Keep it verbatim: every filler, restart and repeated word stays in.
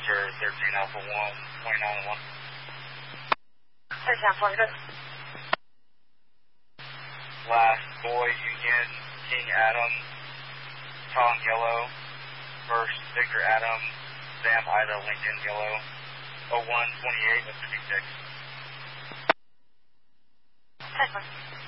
Roger, thirteen Alpha one, twenty-nine one. thirteen Alpha one, good. Last Boy Union, King Adam, Tom Yellow, First Victor Adam, Sam Ida Lincoln Yellow, oh one twenty-eight of fifty-six. ten one.